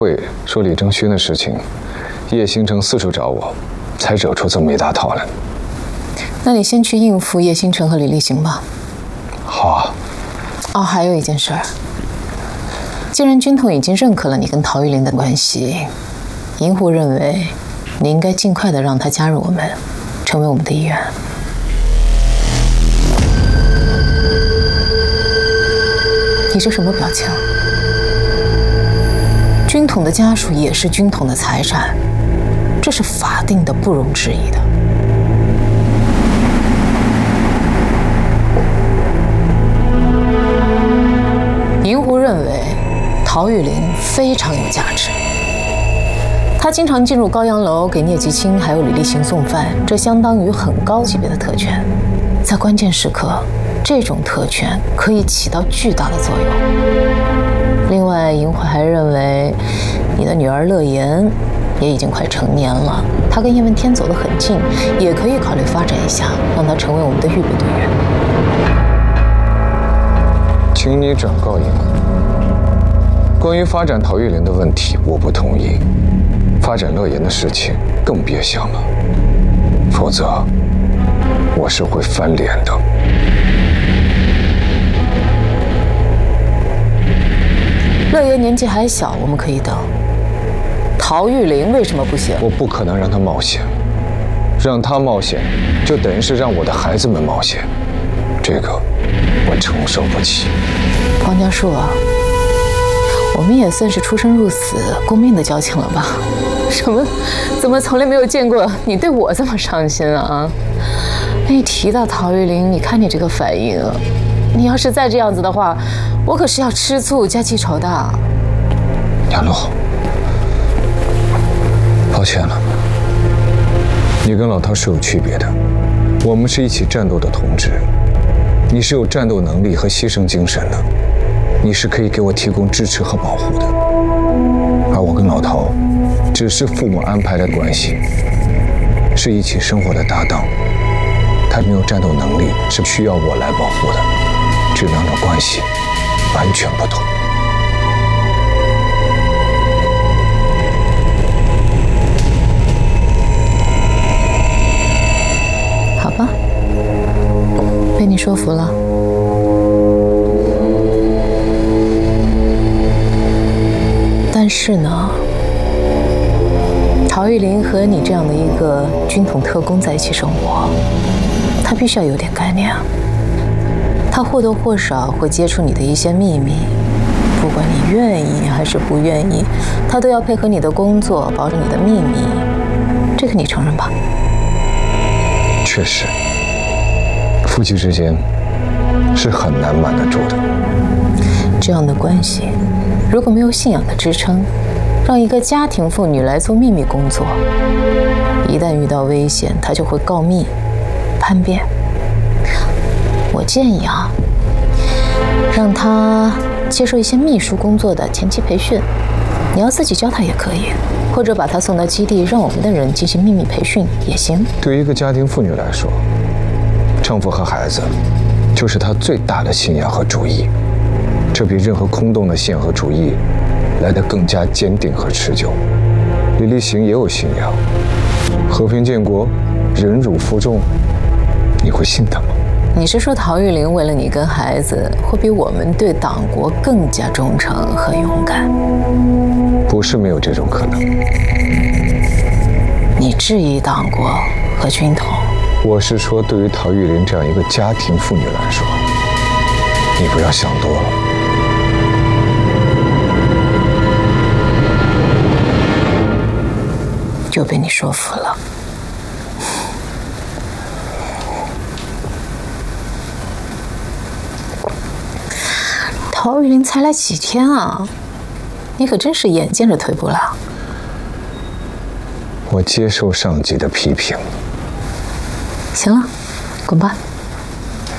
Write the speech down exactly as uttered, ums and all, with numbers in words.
会说李正勋的事情，叶星辰四处找我，才惹出这么一大套来。 那你先去应付叶星辰和李立行吧。 好啊。 哦，还有一件事儿，既然军统已经认可了你跟陶玉玲的关系，银狐认为你应该尽快的让他加入我们，成为我们的一员。你这什么表情？军统的家属也是军统的财产，这是法定的，不容置疑的。银狐认为陶玉玲非常有价值，她经常进入高阳楼给聂吉清还有李立行送饭，这相当于很高级别的特权，在关键时刻，这种特权可以起到巨大的作用。另外，银狐还认为你的女儿乐言也已经快成年了，她跟叶问天走得很近，也可以考虑发展一下，让她成为我们的预备队员。 请你转告银狐，关于发展陶玉玲的问题，我不同意；发展乐言的事情更别想了，否则我是会翻脸的。 乐言年纪还小，我们可以等。陶玉玲为什么不行？ 我不可能让她冒险，让她冒险，就等于是让我的孩子们冒险，这个我承受不起。 黄家树啊，我们也算是出生入死、共命的交情了吧？什么？怎么从来没有见过你对我这么上心啊？一提到陶玉玲，你看你这个反应，你要是再这样子的话，我可是要吃醋加记仇的。 雅露，抱歉了，你跟老陶是有区别的，我们是一起战斗的同志，你是有战斗能力和牺牲精神的，你是可以给我提供支持和保护的，而我跟老陶只是父母安排的关系，是一起生活的搭档，他没有战斗能力，是需要我来保护的，这两种关系完全不同。 好吧，被你说服了。但是呢，陶玉玲和你这样的一个军统特工在一起生活，她必须要有点概念啊。她或多或少会接触你的一些秘密，不管你愿意还是不愿意，她都要配合你的工作，保守你的秘密。这个你承认吧？ 确实，夫妻之间是很难瞒得住的。 这样的关系，如果没有信仰的支撑，让一个家庭妇女来做秘密工作，一旦遇到危险，她就会告密、叛变。我建议啊，让她接受一些秘书工作的前期培训，你要自己教她也可以，或者把她送到基地，让我们的人进行秘密培训也行。 对于一个家庭妇女来说，丈夫和孩子就是她最大的信仰和主义，这比任何空洞的线和主义来得更加坚定和持久。李立行也有信仰，和平建国，忍辱负重，你会信他吗？ 你是说陶玉玲为了你跟孩子，会比我们对党国更加忠诚和勇敢？ 不是没有这种可能。 你质疑党国和军统？ 我是说，对于陶玉玲这样一个家庭妇女来说，你不要想多了。 就被你说服了。陶玉玲才来几天啊，你可真是眼见着退步了。 我接受上级的批评。 行了，滚吧。